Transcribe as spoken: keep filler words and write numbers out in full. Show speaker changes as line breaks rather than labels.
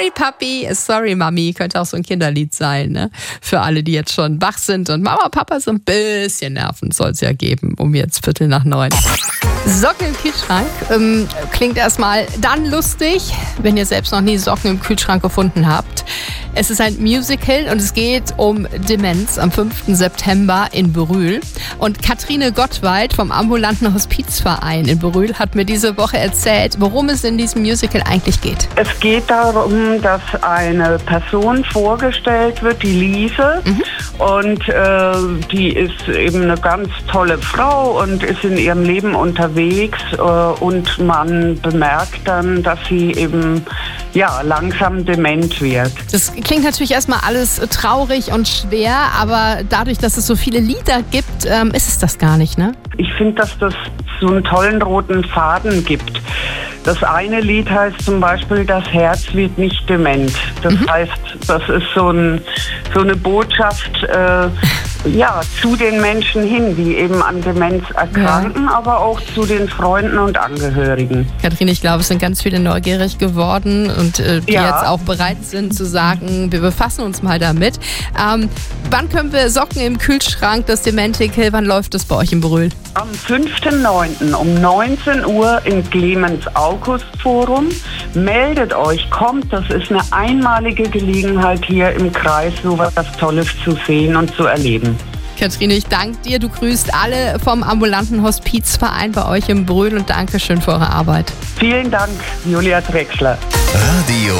Sorry Papi, sorry Mami, könnte auch so ein Kinderlied sein, ne? Für alle, die jetzt schon wach sind und Mama, Papa so ein bisschen Nerven soll es ja geben, um jetzt Viertel nach neun. Socken im Kühlschrank ähm, klingt erstmal dann lustig, wenn ihr selbst noch nie Socken im Kühlschrank gefunden habt. Es ist ein Musical und es geht um Demenz am fünften September in Berühl. Und Katrine Gottwald vom ambulanten Hospizverein in Berühl hat mir diese Woche erzählt, worum es in diesem Musical eigentlich geht.
Es geht darum, dass eine Person vorgestellt wird, die Liese. Mhm. Und äh, die ist eben eine ganz tolle Frau und ist in ihrem Leben unterwegs. Äh, und man bemerkt dann, dass sie eben ja, langsam dement wird.
Das klingt natürlich erstmal alles traurig und schwer, aber dadurch, dass es so viele Lieder gibt, ähm, ist es das gar nicht, ne?
Ich finde, dass das so einen tollen roten Faden gibt. Das eine Lied heißt zum Beispiel, das Herz wird nicht dement. Das mhm. heißt, das ist so, ein, so eine Botschaft äh, ja, zu den Menschen hin, die eben an Demenz erkranken, ja. aber auch zu den Freunden und Angehörigen.
Kathrin, ich glaube, es sind ganz viele neugierig geworden und äh, die ja. jetzt auch bereit sind zu sagen, wir befassen uns mal damit. Ähm, wann können wir Socken im Kühlschrank, das Dementical, wann läuft das bei euch in Berühl?
Am fünften neunten um neunzehn Uhr im Clemens-August-Forum. Meldet euch, kommt, das ist eine einmalige Gelegenheit hier im Kreis, so was Tolles zu sehen und zu erleben.
Katrine, ich danke dir. Du grüßt alle vom ambulanten Hospizverein bei euch in Berühl und Dankeschön für eure Arbeit.
Vielen Dank, Julia Drechsler.
Radio